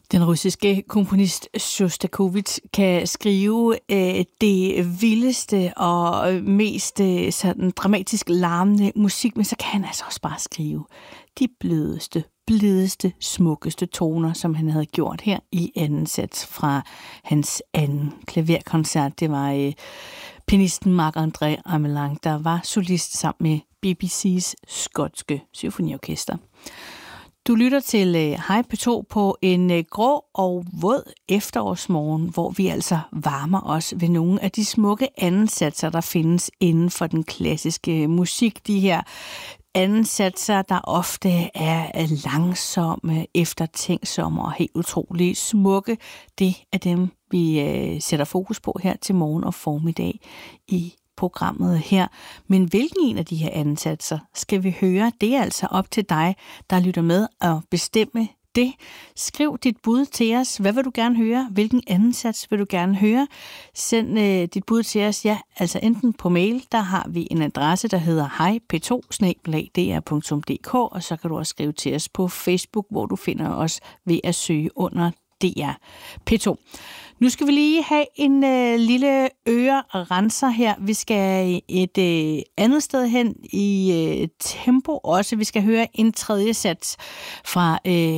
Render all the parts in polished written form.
Den russiske komponist Sjostakovitj kan skrive det vildeste og mest sådan dramatisk larmende musik, men så kan han altså også bare skrive de blødeste, smukkeste toner, som han havde gjort her i anden sats fra hans anden klaverkoncert. Det var pianisten Marc-André Amelang, der var solist sammen med BBC's skotske symfoniorkester. Du lytter til Hej P2 på en grå og våd efterårsmorgen, hvor vi altså varmer os ved nogle af de smukke andensatser, der findes inden for den klassiske musik. De her andensatser, der ofte er langsomme, eftertænksomme og helt utroligt smukke. Det er dem, vi sætter fokus på her til morgen og formiddag i programmet her. Men hvilken en af de her ansatser skal vi høre? Det er altså op til dig, der lytter med, at bestemme det. Skriv dit bud til os. Hvad vil du gerne høre? Hvilken ansats vil du gerne høre? Send dit bud til os, ja, altså enten på mail, der har vi en adresse, der hedder hejp2@dr.dk, og så kan du også skrive til os på Facebook, hvor du finder os ved at søge under DR P2. Nu skal vi lige have en lille ørerenser her. Vi skal et andet sted hen i tempo også. Vi skal høre en tredje sats fra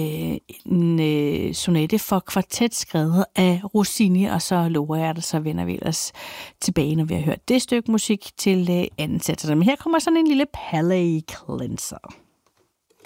en sonate for kvartet skrevet af Rossini, og så lover jeg dig, så vender vi ellers tilbage, når vi har hørt det stykke musik til anden sats. Men her kommer sådan en lille palate cleanser.